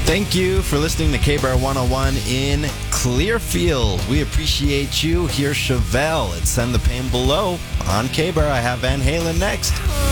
Thank you for listening to K-Bar 101 in Clearfield. We appreciate you. Here's Chevelle at Send the Pain Below. On K-Bar, I have Van Halen next.